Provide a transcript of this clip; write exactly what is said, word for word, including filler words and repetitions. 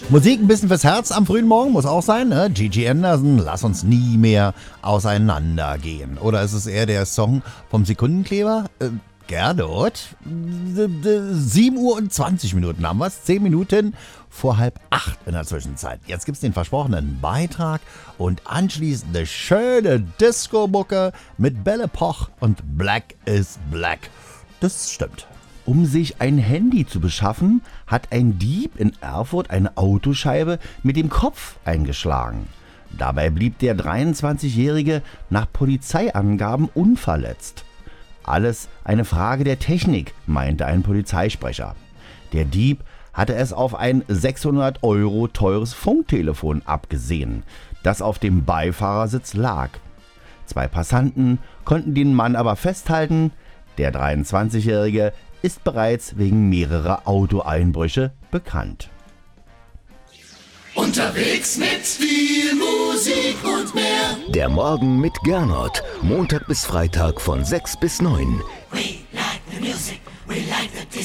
Musik ein bisschen fürs Herz am frühen Morgen, muss auch sein, ne? Gigi Anderson, lass uns nie mehr auseinandergehen. Oder ist es eher der Song vom Sekundenkleber? Äh, Gerdot? sieben Uhr und zwanzig Minuten haben wir es, zehn Minuten vor halb acht in der Zwischenzeit. Jetzt gibt's den versprochenen Beitrag und anschließend eine schöne Disco-Mucke mit Belle Poch und Black is Black. Das stimmt. Um sich ein Handy zu beschaffen, hat ein Dieb in Erfurt eine Autoscheibe mit dem Kopf eingeschlagen. Dabei blieb der dreiundzwanzigjährige nach Polizeiangaben unverletzt. Alles eine Frage der Technik, meinte ein Polizeisprecher. Der Dieb hatte es auf ein sechshundert Euro teures Funktelefon abgesehen, das auf dem Beifahrersitz lag. Zwei Passanten konnten den Mann aber festhalten. Der dreiundzwanzigjährige ist bereits wegen mehrerer Autoeinbrüche bekannt. Unterwegs mit viel Musik und mehr. Der Morgen mit Gernot. Montag bis Freitag von sechs bis neun.